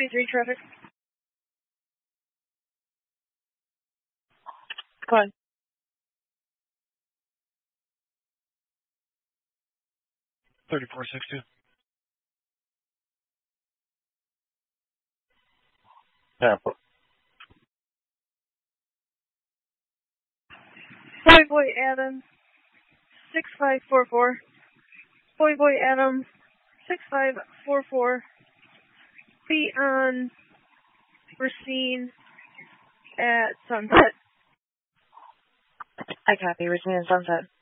33 traffic. Go ahead. Tampa. Boy Adam 6544. Boy Adam 6544. Be on Racine at Sunset. I copy. Racine and Sunset.